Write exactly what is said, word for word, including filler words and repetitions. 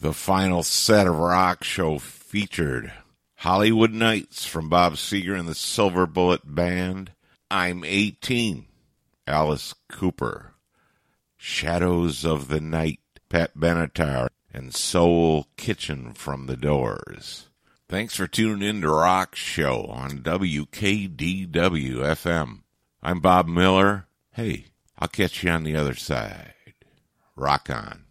The final set of Rock Show featured Hollywood Nights from Bob Seger and the Silver Bullet Band, I'm eighteen, Alice Cooper, Shadows of the Night, Pat Benatar, and Soul Kitchen from the Doors. Thanks for tuning in to Rock Show on W K D W F M. I'm Bob Miller. Hey, I'll catch you on the other side. Rock on.